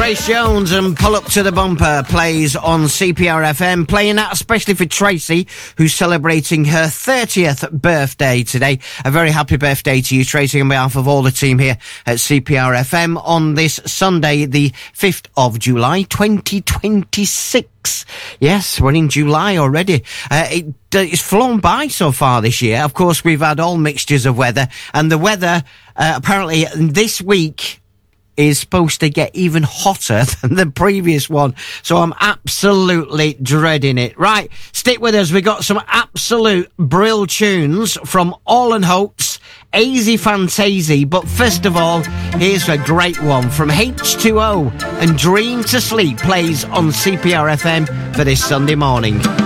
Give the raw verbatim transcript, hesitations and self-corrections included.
Grace Jones and Pull Up to the Bumper plays on C P R F M, playing that especially for Tracy, who's celebrating her thirtieth birthday today. A very happy birthday to you, Tracy, on behalf of all the team here at C P R F M on this Sunday, the fifth of July, twenty twenty-six. Yes, we're in July already. Uh, it, it's flown by so far this year. Of course, we've had all mixtures of weather, and the weather, uh, apparently this week, is supposed to get even hotter than the previous one. So I'm absolutely dreading it. Right, stick with us. We got some absolute brill tunes from All and Holtz, Easy Fantasy. But first of all, here's a great one from H two O, and Dream to Sleep plays on C P R F M for this Sunday morning.